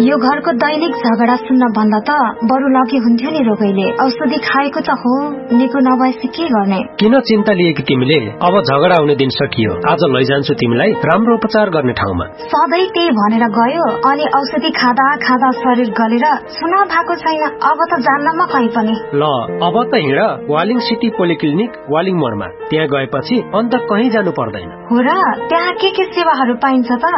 यो घरको दैनिक झगडा सुन्न भन्दा त बरु लगे हुन्थ्यो नि रोगैले। औषधि खाएको त हो, निको नभएपछि के गर्ने? किन चिन्ता लिएकी तिमीले? अब झगडा हुने दिन सकियो। आज लैजान्छु तिमीलाई राम्रो उपचार गर्ने ठाउँमा। सधैँ त्यही भनेर गयो अनि औषधि खाँदा खाँदा शरीर गलेर सुना भएको छैन। अब त जान्नमा कहीँ पनि। ल अब त हिँड वालिङ सिटी पोलिक्लिनिक वालिङ मोडमा। त्यहाँ गएपछि अन्त कहीँ जानु पर्दैन। हो र? त्यहाँ के सेवाहरू पाइन्छ त?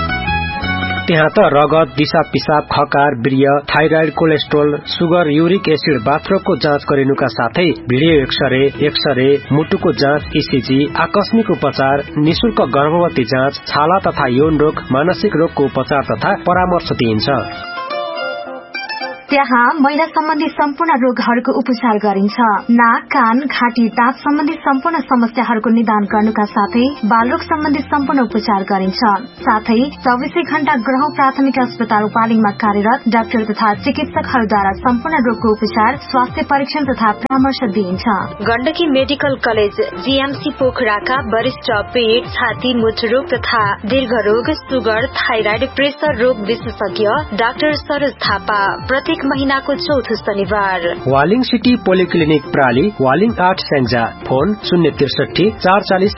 त्यहाँ त रगत, दिशा पिसाब, खकार, वीर्य, thyroid, cholesterol, sugar, uric acid, बाथरोगको जाँच गरिनुका साथै भिडियो एक्सरे, मुटुको जाँच, इसिजी, आकस्मिक उपचार, निशुल्क गर्भवती जाँच, छाला तथा यौन रोग, मानसिक रोगको उपचार तथा परामर्श दिइन्छ। त्यहाँ महिला सम्बन्धी सम्पूर्ण रोगहरूको उपचार गरिन्छ। नाक, कान, घाँटी, दाँत सम्बन्धी सम्पूर्ण समस्याहरूको निदान गर्नुका साथै बालरोग सम्बन्धी सम्पूर्ण उपचार गरिन्छ। साथै 24 घण्टा ग्रह प्राथमिक अस्पताल वालिङमा कार्यरत डाक्टर तथा चिकित्सकहरूद्वारा सम्पूर्ण रोगको उपचार, स्वास्थ्य परीक्षण तथा परामर्श दिइन्छ। गण्डकी मेडिकल कलेज जीएमसी पोखराका वरिष्ठ पेट, छाती, मूत्ररोग तथा दीर्घरोग, सुगर, थाइराइड, प्रेसर रोग विशेषज्ञ डाक्टर सरोज थापा प्रत्येक महीनाको चौथो शनिबार। Waling city polyclinic प्राली, Waling 8 Syangja. Phone 063 440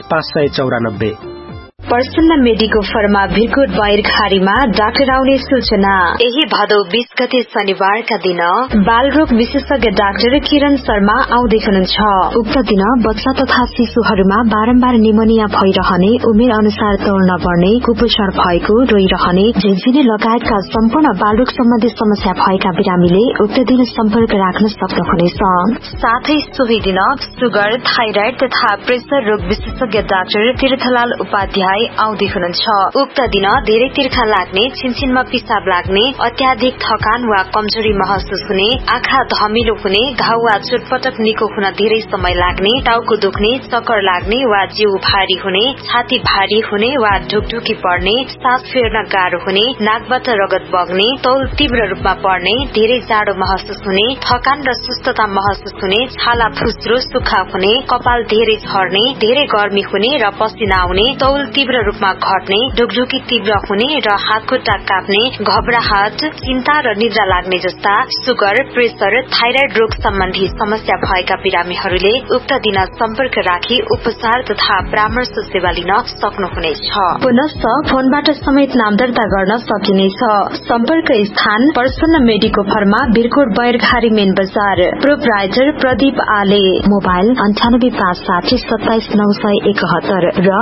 594। प्रसन्न मेडिको फर्मा भिरकोट बैरखारीमा डाक्टर आउने सूचना। यही भदौ 20 गते शनिबारका दिन बालरोग विशेषज्ञ डाक्टर किरण शर्मा आउँदै हुनुहुन्छ। उक्त दिन बच्चा तथा शिशुहरूमा बारम्बार निमोनिया भइरहने, उमेर अनुसार तौल नबढ्ने, कुपोषण भएको, रोइरहने, झिनझिनी लगायतका सम्पूर्ण बालरोग सम्बन्धी समस्या भएका बिरामीले उक्त दिन सम्पर्क राख्न सक्नुहुनेछ। साथै सोही दिन सुगर, थाइराइड तथा प्रेसर रोग विशेषज्ञ डाक्टर तीर्थलाल उपाध्याय आउँदै हुनुहुन्छ। उक्त दिन धेरै तिर्खा लाग्ने, छिनछिनमा पिसाब लाग्ने, अत्याधिक थकान वा कमजोरी महसुस हुने, आँखा धमिलो हुने, घाउ वा चोटपटक निको हुन धेरै समय लाग्ने, टाउको दुख्ने, चक्कर लाग्ने वा जिउ भारी हुने, छाती भारी हुने वा ढुकढुकी पर्ने, सास फेर्न गाह्रो हुने, नाकबाट रगत बग्ने, तौल तीव्र रूपमा बढ्ने, धेरै जाडो महसुस हुने, थकान र सुस्तता महसुस हुने, छाला फुस्रो सुक्खा हुने, कपाल धेरै झर्ने, धेरै गर्मी हुने र पसिना आउने, तौल तीव्र रूपमा घट्ने, ढुकढुकी तीव्र हुने र हातखुट्टा काप्ने, घबराहट, चिन्ता र निद्रा लाग्ने जस्ता सुगर, प्रेसर, थाइराइड रोग सम्बन्धी समस्या भएका बिरामीहरूले उक्त दिन सम्पर्क राखी उपचार तथा परामर्श सेवा लिन सक्नुहुनेछ। पुनश्च फोनबाट समेत नाम दर्ता गर्न सकिनेछ। सम्पर्क स्थान प्रसन्न मेडिको फर्मा भिरकोट बैरखारी मेन बजार। प्रोप्राइटर प्रदीप आले। मोबाइल 9856 27 971 र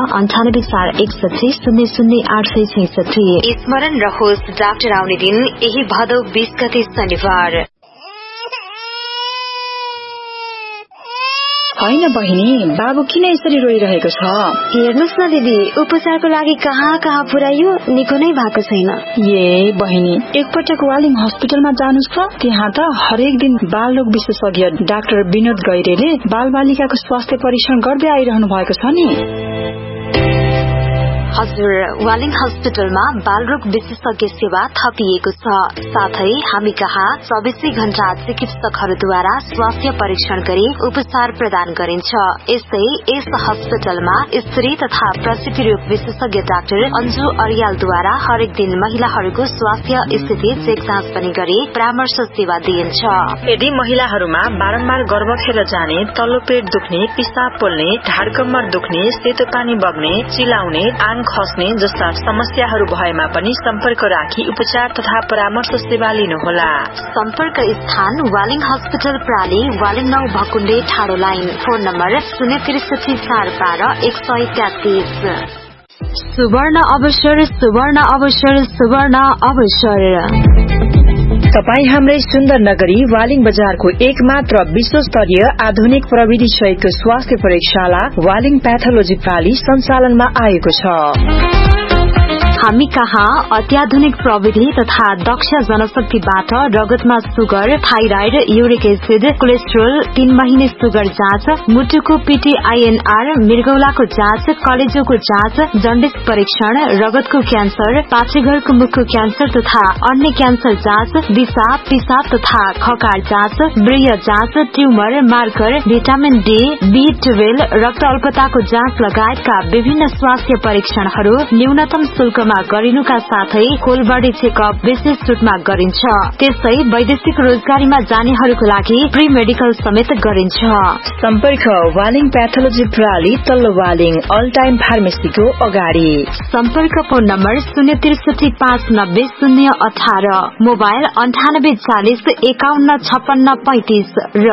9841600866। स्मरण रहोस् डाक्टर आउने दिन यही भदौ 20 गते शनिबार। होइन बहिनी, बाबु किन यसरी रोइरहेको छ? हेर्नुस् न दिदी, उपचारको लागि कहाँ कहाँ पुर्यायो, निको नै भएको छैन। ए बहिनी, एकपटक वालिङ हस्पिटलमा जानुस् त। त्यहाँ त हरेक दिन बालरोग विशेषज्ञ डाक्टर विनोद गैरेले बाल बालिकाको स्वास्थ्य परीक्षण गर्दै आइरहनु भएको छ नि। हजुर, वालिङ हस्पिटलमा बालरोग विशेषज्ञ सेवा थपिएको छ। साथै हामी कहाँ 24 घण्टा चिकित्सकहरूद्वारा स्वास्थ्य परीक्षण गरी उपचार प्रदान गरिन्छ। यस्तै यस हस्पिटलमा स्त्री तथा प्रसूति रोग विशेषज्ञ डाक्टर अन्जु अर्यालद्वारा हरेक दिन महिलाहरूको स्वास्थ्य स्थिति चेक जाँच पनि गरी परामर्श सेवा दिइन्छ। यदि महिलाहरूमा बारम्बार गर्भ खेर जाने, तल्लो पेट दुख्ने, पिसाब पोल्ने, ढाड कम्मर दुख्ने, सेतो पानी बग्ने, चिलाउने, खस्ने जस्ता समस्याहरू भएमा पनि सम्पर्क राखी उपचार तथा परामर्श सेवा लिनुहोला। सम्पर्क स्थान वालिङ हस्पिटल प्राली, वालिङ 9 भकुण्डे ठाडो लाइन। Phone number 063 412 133। सुवर्ण अवसर, सुवर्ण अवसर, सुवर्ण अवसर। तपाई हाम्रै सुन्दर नगरी वालिङ बजारको एकमात्र विश्वस्तरीय आधुनिक प्रविधि सहितको स्वास्थ्य प्रयोगशाला वालिङ प्याथोलोजी प्राली सञ्चालनमा आएको छ। हामी कहाँ अत्याधुनिक प्रविधि तथा दक्ष जनशक्तिबाट रगतमा sugar, thyroid, uric acid, cholesterol, 3 महिने सुगर जाँच, मुटुको PTINR, मृगौलाको जाँच, कलेजोको जाँच, जन्डिस परीक्षण, रगतको क्यान्सर, पाठेघरको मुखको क्यान्सर तथा अन्य क्यान्सर जाँच, दिशा पिसाब तथा खकार जाँच, वीर्य जाँच, tumour, marker, vitamin D, B12, रक्त अल्पताको जाँच लगायतका विभिन्न स्वास्थ्य परीक्षणहरू न्यूनतम शुल्कमा शुल्कमा गरिनुका साथै होल बडी चेकअप विशेष छुटमा गरिन्छ। त्यसै वैदेशिक रोजगारीमा जानेहरूको लागि प्री मेडिकल समेत गरिन्छ। सम्पर्क वालिङ प्याथोलोजी प्रणाली तल्लो वालिङ अल टाइम फार्मेसीको अगाडि। सम्पर्क फोन नम्बर 063590018, मोबाइल 9840515635 र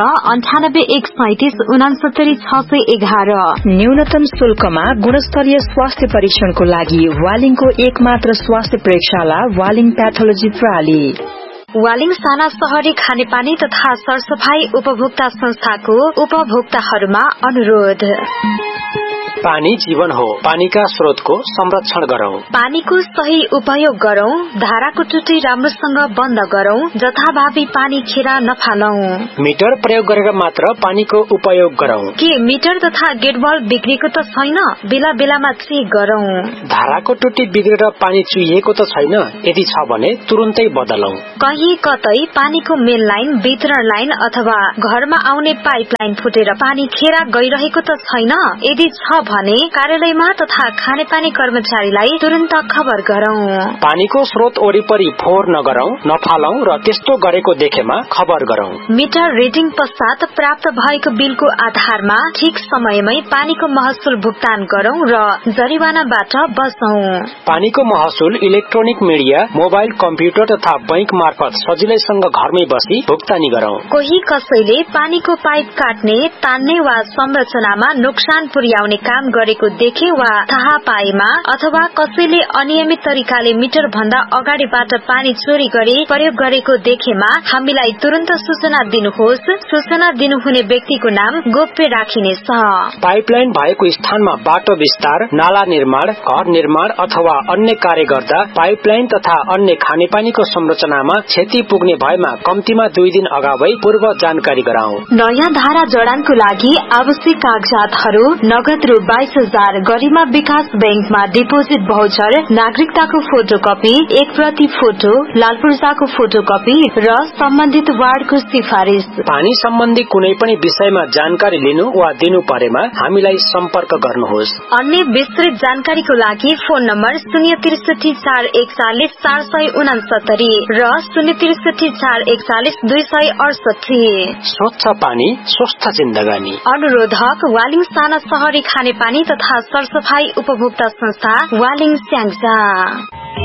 9813569611। न्यूनतम शुल्कमा गुणस्तरीय स्वास्थ्य परीक्षणको लागि वालिङको एकमात्र स्वास्थ्य प्रयोगशाला वालिङ प्याथोलोजी प्रणाली। वालिङ साना शहरी खानेपानी तथा सरसफाई उपभोक्ता संस्थाको उपभोक्ताहरूमा अनुरोध। पानी जीवन हो, पानीका स्रोतको संरक्षण गरौं। पानीको सही उपयोग गरौं, धाराको टुटी राम्रोसँग बन्द गरौं, जथाभावी पानी खेर नफालौं। मिटर प्रयोग गरेर मात्र पानीको उपयोग गरौं। के मिटर तथा गेटबल बिग्रेको त छैन? बेला बेलामा चेक गरौं। धाराको टुटी बिग्रेर पानी चुहिएको त छैन? यदि छ भने तुरुन्तै बदलौं। कहीँ कतै पानीको मेन लाइन, वितरण लाइन अथवा घरमा आउने पाइपलाइन फुटेर पानी खेर गइरहेको त छैन? यदि छ भने कार्यालयमा तथा खानेपानी कर्मचारीलाई तुरन्त खबर गरौं। पानीको स्रोत वरिपरि फोहोर नगरौं, नफालौं र त्यस्तो गरेको देखेमा खबर गरौं। मिटर रिडिङ पश्चात प्राप्त भएको बिलको आधारमा ठिक समयमै पानीको महसुल भुक्तान गरौं र जरिवानाबाट बचौं। पानीको महसुल इलेक्ट्रोनिक मिडिया, मोबाइल, कम्प्युटर तथा बैंक मार्फत सजिलैसँग घरमै बसी भुक्तानी गरौं। कोही कसैले पानीको पाइप काट्ने, तान्ने वा संरचनामा नोक्सान पुर्याउने काम गरेको देखे वा थाहा पाएमा अथवा कसैले अनियमित तरिकाले मिटर भन्दा अगाडिबाट पानी चोरी गरी प्रयोग गरेको देखेमा हामीलाई तुरन्त सूचना दिनुहोस्। सूचना दिनुहुने व्यक्तिको नाम गोप्य राखिनेछ। पाइपलाइन भएको स्थानमा बाटो विस्तार, नाला निर्माण, घर निर्माण अथवा अन्य कार्य गर्दा पाइपलाइन तथा अन्य खानेपानीको संरचनामा क्षति पुग्ने भएमा कम्तीमा 2 दिन अगावै पूर्व जानकारी गराऊ। नयाँ धारा जडानको लागि आवश्यक कागजातहरू नगद रु 22,000, गरिमा विकास बैंकमा डिपोजिट भाउचर, नागरिकताको फोटोकपी, 1 प्रति फोटो, लालपूर्जाको फोटोकपी र सम्बन्धित वार्डको सिफारिश। पानी सम्बन्धी कुनै पनि विषयमा जानकारी लिनु वा दिनु परेमा हामीलाई सम्पर्क गर्नुहोस्। अन्य विस्तृत जानकारीको लागि फोन नम्बर 063 441 469 र 063 441 268। स्वच्छ पानी स्वस्थ जिन्दगानी। अनुरोधक वालिङ साना शहरी खानेपानी तथा सरसफाई उपभोक्ता संस्था वालिङ स्याङ्जा।